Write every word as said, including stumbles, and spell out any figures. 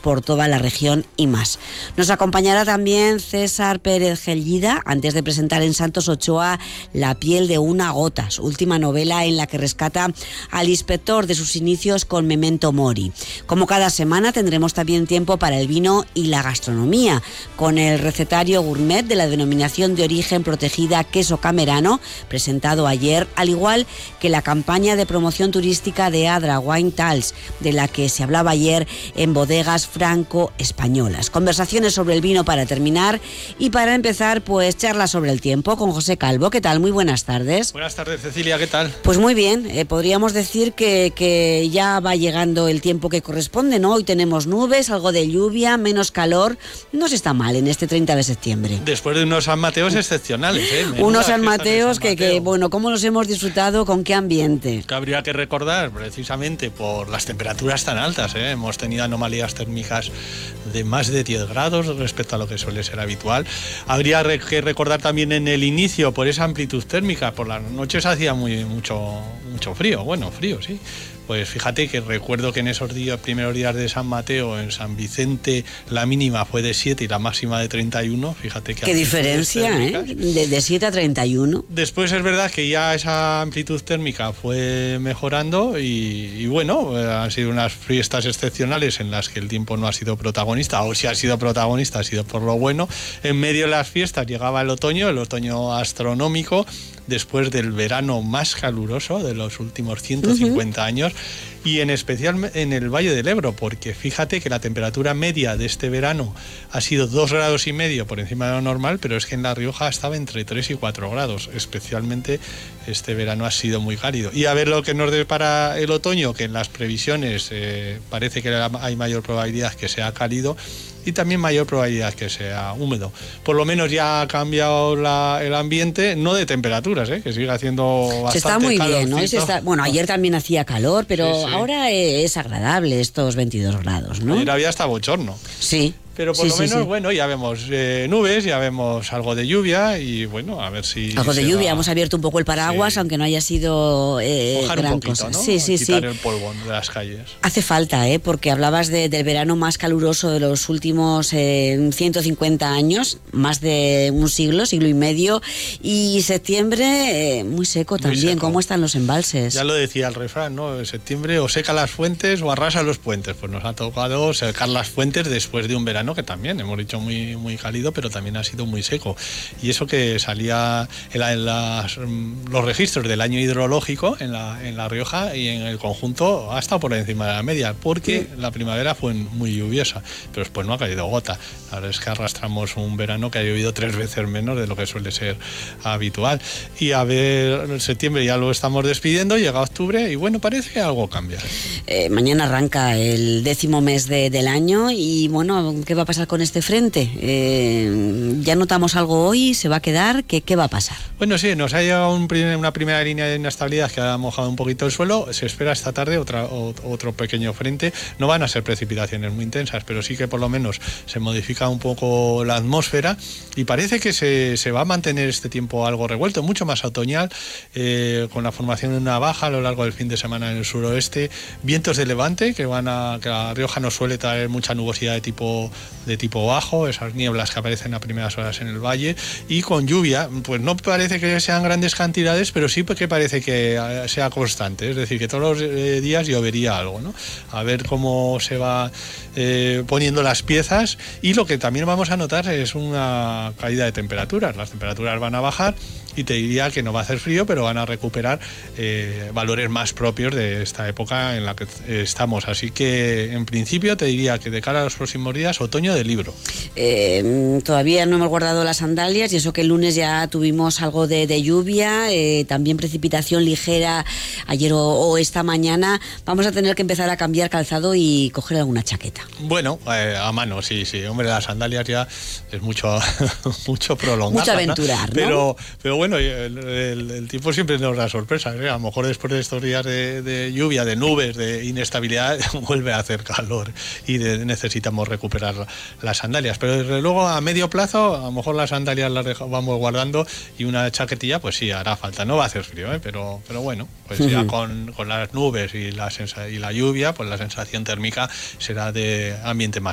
por toda la región y más. Nos acompañará también César Pérez Gellida, antes de presentar en Santos Ochoa La piel de una gota, su última novela en la que rescata al inspector de sus inicios con Memento Mori. Como cada semana tendremos también tiempo para el vino y la gastronomía, con el recetario gourmet de la denominación de origen protegida Queso Camerano, presentado ayer, al igual que la campaña de promoción turística de Adra Wine Tals, de la que se hablaba ayer en bodegas franco-españolas. Conversaciones sobre el vino para terminar y para empezar, pues charlas sobre el tiempo con José Calvo. ¿Qué tal? Muy buenas tardes. Buenas tardes, Cecilia, ¿qué tal? Pues muy bien, eh, podríamos decir que, que ya va llegando el tiempo que corresponde, ¿no? Hoy tenemos nubes, algo de lluvia, menos calor. No se está mal en este treinta de septiembre. Después de unos San Mateos excepcionales, ¿eh? Menuda unos San Mateos San que, Mateo. que, bueno, ¿cómo los hemos disfrutado? ¿Con qué ambiente? Que habría que recordar, precisamente por las temperaturas tan altas, ¿eh? Hemos tenido anomalías térmicas de más de diez grados respecto a lo que suele ser habitual. Habría que recordar también en el inicio, por esa amplitud térmica, por las noches hacía muy, mucho, mucho frío, bueno, frío, sí. Pues fíjate que recuerdo que en esos días, primeros días de San Mateo, en San Vicente, la mínima fue de siete y la máxima de treinta y uno. Fíjate que... Qué diferencia, ¿eh? De, de siete a treinta y uno. Después es verdad que ya esa amplitud térmica fue mejorando y, y bueno, eh, han sido unas fiestas excepcionales en las que el tiempo no ha sido protagonista, o si ha sido protagonista ha sido por lo bueno. En medio de las fiestas llegaba el otoño, el otoño astronómico, después del verano más caluroso de los últimos ciento cincuenta uh-huh. años, y en especial en el Valle del Ebro, porque fíjate que la temperatura media de este verano ha sido dos grados y medio por encima de lo normal, pero es que en La Rioja estaba entre tres y cuatro grados, especialmente este verano ha sido muy cálido. Y a ver lo que nos depara el otoño, que en las previsiones eh, parece que hay mayor probabilidad que sea cálido, y también mayor probabilidad que sea húmedo. Por lo menos ya ha cambiado la, el ambiente, no de temperaturas, ¿eh? Que sigue haciendo bastante se está muy calorcito. bien, ¿no? Se está, bueno, ayer también hacía calor, pero sí, sí. ahora es agradable estos veintidós grados, ¿no? Ayer había hasta bochorno. Sí. Pero por sí, lo sí, menos, sí. bueno, ya vemos eh, nubes, ya vemos algo de lluvia y bueno, a ver si... Algo de lluvia, va... hemos abierto un poco el paraguas, sí. aunque no haya sido eh, Mojar gran un poquito, cosa. ¿no? Sí, sí, Quitar sí. el polvo de las calles. Hace falta, ¿eh? Porque hablabas de, del verano más caluroso de los últimos eh, ciento cincuenta años, más de un siglo, siglo y medio, y septiembre eh, muy seco también. Muy seco. ¿Cómo están los embalses? Ya lo decía el refrán, ¿no? En septiembre o seca las fuentes o arrasa los puentes. Pues nos ha tocado secar las fuentes después de un verano que también hemos dicho muy, muy cálido, pero también ha sido muy seco. Y eso que salía en, la, en las, los registros del año hidrológico en la, en La Rioja y en el conjunto ha estado por encima de la media, porque sí. la primavera fue muy lluviosa, pero después no ha caído gota. La verdad es que arrastramos un verano que ha llovido tres veces menos de lo que suele ser habitual. Y a ver, en septiembre ya lo estamos despidiendo, llega octubre y bueno, parece que algo cambia. Eh, mañana arranca el décimo mes de, del año y bueno, ¿qué va a pasar con este frente? Eh, ¿Ya notamos algo hoy? ¿Se va a quedar? ¿Qué, qué va a pasar? Bueno, sí, nos ha llegado un primer, una primera línea de inestabilidad que ha mojado un poquito el suelo. Se espera esta tarde otra, otro pequeño frente. No van a ser precipitaciones muy intensas, pero sí que por lo menos se modifica un poco la atmósfera y parece que se, se va a mantener este tiempo algo revuelto, mucho más otoñal, eh, con la formación de una baja a lo largo del fin de semana en el suroeste, vientos de levante que van a que La Rioja nos suele traer mucha nubosidad de tipo de tipo bajo, esas nieblas que aparecen a primeras horas en el valle, y con lluvia, pues no parece que sean grandes cantidades, pero sí que parece que sea constante, es decir, que todos los eh, días llovería algo, ¿no? A ver cómo se va eh, poniendo las piezas, y lo que también vamos a notar es una caída de temperaturas, las temperaturas van a bajar y te diría que no va a hacer frío, pero van a recuperar eh, valores más propios de esta época en la que eh, estamos, así que en principio te diría que de cara a los próximos días, otoño de libro. Eh, todavía no hemos guardado las sandalias y eso que el lunes ya tuvimos algo de, de lluvia, eh, también precipitación ligera ayer o, o esta mañana. Vamos a tener que empezar a cambiar calzado y coger alguna chaqueta. Bueno, eh, a mano, sí, sí. Hombre, las sandalias ya es mucho, mucho prolongar. Mucho aventurar, ¿no? Pero, pero bueno, el, el, el tiempo siempre nos da sorpresas, ¿eh? A lo mejor después de estos días de, de lluvia, de nubes, de inestabilidad, vuelve a hacer calor y de, necesitamos recuperar las sandalias. Pero desde luego a medio plazo, a lo mejor las sandalias las dejamos, vamos guardando, y una chaquetilla, pues sí, hará falta. No va a hacer frío, ¿eh? pero, pero bueno, pues uh-huh. ya con, con las nubes y la, sensa- y la lluvia, pues la sensación térmica será de ambiente más